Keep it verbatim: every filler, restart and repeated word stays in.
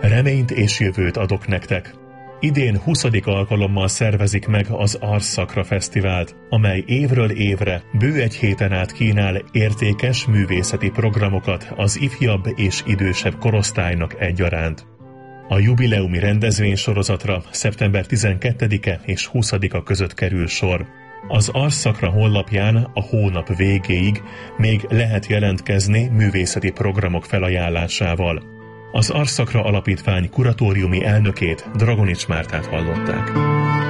reményt és jövőt adok nektek. Idén huszadik alkalommal szervezik meg az Ars Sacra Fesztivált, amely évről évre bő egy héten át kínál értékes művészeti programokat az ifjabb és idősebb korosztálynak egyaránt. A jubileumi rendezvénysorozatra szeptember tizenkettedike és huszadika között kerül sor. Az Ars Sacra honlapján a hónap végéig még lehet jelentkezni művészeti programok felajánlásával. Az Ars Sacra Alapítvány kuratóriumi elnökét, Dragonics Mártát hallották.